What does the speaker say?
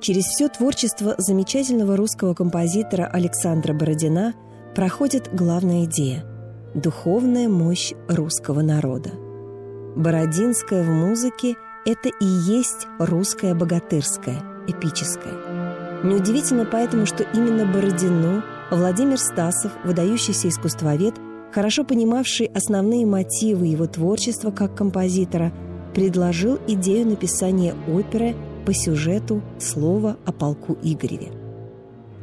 Через все творчество замечательного русского композитора Александра Бородина проходит главная идея – духовная мощь русского народа. Бородинское в музыке – это и есть русское богатырское, эпическое. Неудивительно поэтому, что именно Бородину Владимир Стасов, выдающийся искусствовед, хорошо понимавший основные мотивы его творчества как композитора, предложил идею написания оперы по сюжету «Слово о полку Игореве».